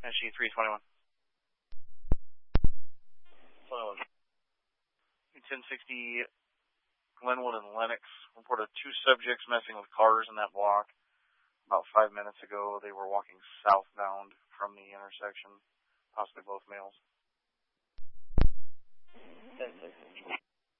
SG 321. 21. 1060 Glenwood and Lennox reported 2 subjects messing with cars in that block. About 5 minutes ago, they were walking southbound from the intersection, possibly both males. 1060.